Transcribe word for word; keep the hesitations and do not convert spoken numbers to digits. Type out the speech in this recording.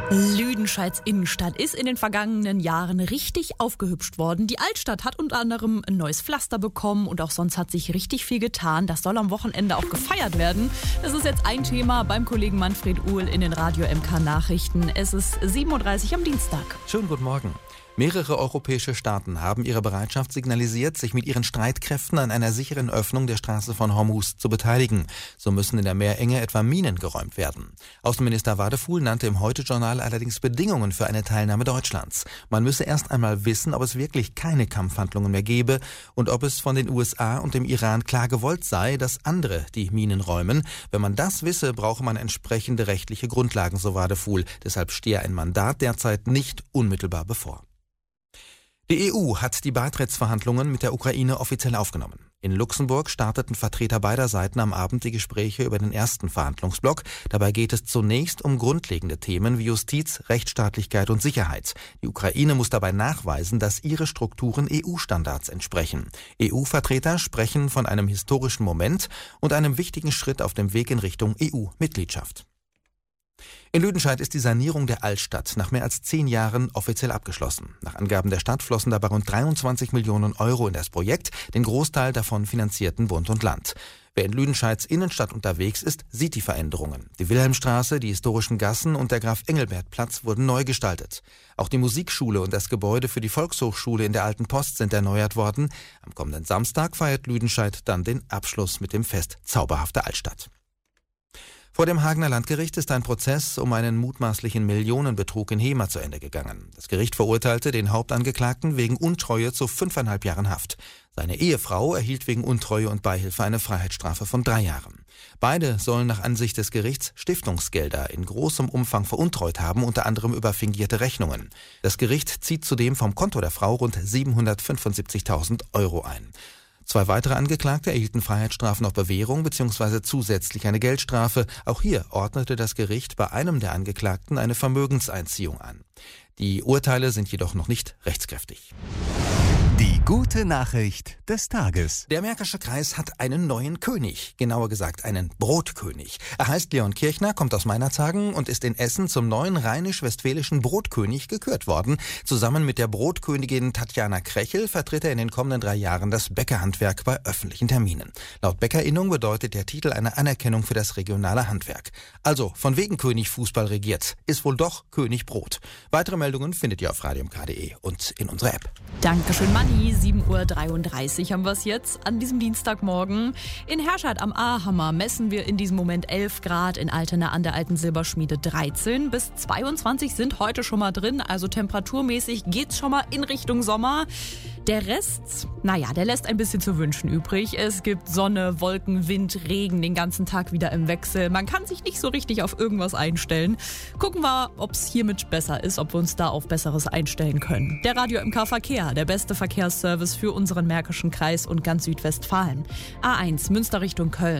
Lüdenscheids Innenstadt ist in den vergangenen Jahren richtig aufgehübscht worden. Die Altstadt hat unter anderem ein neues Pflaster bekommen und auch sonst hat sich richtig viel getan. Das soll am Wochenende auch gefeiert werden. Das ist jetzt ein Thema beim Kollegen Manfred Uhl in den Radio M K Nachrichten. Es ist sieben Uhr dreißig am Dienstag. Schönen guten Morgen. Mehrere europäische Staaten haben ihre Bereitschaft signalisiert, sich mit ihren Streitkräften an einer sicheren Öffnung der Straße von Hormuz zu beteiligen. So müssen in der Meerenge etwa Minen geräumt werden. Außenminister Wadefuhl nannte im Heute-Journal allerdings Bedingungen für eine Teilnahme Deutschlands. Man müsse erst einmal wissen, ob es wirklich keine Kampfhandlungen mehr gebe und ob es von den U S A und dem Iran klar gewollt sei, dass andere die Minen räumen. Wenn man das wisse, brauche man entsprechende rechtliche Grundlagen, so Wadefuhl. Deshalb stehe ein Mandat derzeit nicht unmittelbar bevor. Die E U hat die Beitrittsverhandlungen mit der Ukraine offiziell aufgenommen. In Luxemburg starteten Vertreter beider Seiten am Abend die Gespräche über den ersten Verhandlungsblock. Dabei geht es zunächst um grundlegende Themen wie Justiz, Rechtsstaatlichkeit und Sicherheit. Die Ukraine muss dabei nachweisen, dass ihre Strukturen E U-Standards entsprechen. E U-Vertreter sprechen von einem historischen Moment und einem wichtigen Schritt auf dem Weg in Richtung E U-Mitgliedschaft. In Lüdenscheid ist die Sanierung der Altstadt nach mehr als zehn Jahren offiziell abgeschlossen. Nach Angaben der Stadt flossen dabei rund dreiundzwanzig Millionen Euro in das Projekt, den Großteil davon finanzierten Bund und Land. Wer in Lüdenscheids Innenstadt unterwegs ist, sieht die Veränderungen. Die Wilhelmstraße, die historischen Gassen und der Graf-Engelbert-Platz wurden neu gestaltet. Auch die Musikschule und das Gebäude für die Volkshochschule in der Alten Post sind erneuert worden. Am kommenden Samstag feiert Lüdenscheid dann den Abschluss mit dem Fest Zauberhafte Altstadt. Vor dem Hagener Landgericht ist ein Prozess um einen mutmaßlichen Millionenbetrug in Hemer zu Ende gegangen. Das Gericht verurteilte den Hauptangeklagten wegen Untreue zu fünfeinhalb Jahren Haft. Seine Ehefrau erhielt wegen Untreue und Beihilfe eine Freiheitsstrafe von drei Jahren. Beide sollen nach Ansicht des Gerichts Stiftungsgelder in großem Umfang veruntreut haben, unter anderem über fingierte Rechnungen. Das Gericht zieht zudem vom Konto der Frau rund siebenhundertfünfundsiebzigtausend Euro ein. Zwei weitere Angeklagte erhielten Freiheitsstrafen auf Bewährung bzw. zusätzlich eine Geldstrafe. Auch hier ordnete das Gericht bei einem der Angeklagten eine Vermögenseinziehung an. Die Urteile sind jedoch noch nicht rechtskräftig. Die gute Nachricht des Tages. Der Märkische Kreis hat einen neuen König, genauer gesagt einen Brotkönig. Er heißt Leon Kirchner, kommt aus Meinerzhagen und ist in Essen zum neuen rheinisch-westfälischen Brotkönig gekürt worden. Zusammen mit der Brotkönigin Tatjana Krechel vertritt er in den kommenden drei Jahren das Bäckerhandwerk bei öffentlichen Terminen. Laut Bäckerinnung bedeutet der Titel eine Anerkennung für das regionale Handwerk. Also, von wegen König Fußball regiert, ist wohl doch König Brot. Weitere Meldungen findet ihr auf radio m k punkt de und in unserer App. Dankeschön, Manni. sieben Uhr dreiunddreißig haben wir es jetzt an diesem Dienstagmorgen. In Herscheid am Ahammer messen wir in diesem Moment elf Grad, in Altena an der Alten Silberschmiede dreizehn. Bis zweiundzwanzig sind heute schon mal drin, also temperaturmäßig geht's schon mal in Richtung Sommer. Der Rest, naja, der lässt ein bisschen zu wünschen übrig. Es gibt Sonne, Wolken, Wind, Regen den ganzen Tag wieder im Wechsel. Man kann sich nicht so richtig auf irgendwas einstellen. Gucken wir, ob es hiermit besser ist, ob wir uns da auf Besseres einstellen können. Der Radio M K Verkehr, der beste Verkehrsservice für unseren Märkischen Kreis und ganz Südwestfalen. A eins, Münster Richtung Köln.